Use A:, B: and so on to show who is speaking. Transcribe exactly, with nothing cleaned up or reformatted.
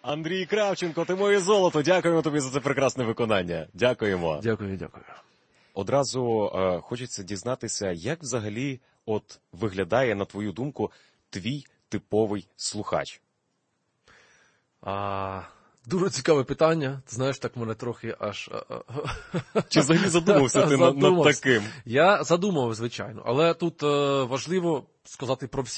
A: Андрій Кравченко, ти моє золото. Дякуємо тобі за це прекрасне виконання. Дякуємо.
B: Дякую, дякую.
A: Одразу е, хочеться дізнатися, як взагалі от виглядає, на твою думку, твій типовий слухач?
B: А, дуже цікаве питання. Ти знаєш, так мене трохи аж...
A: Чи взагалі задумався ти над, над таким?
B: Я задумав, звичайно. Але тут е, важливо сказати про всі.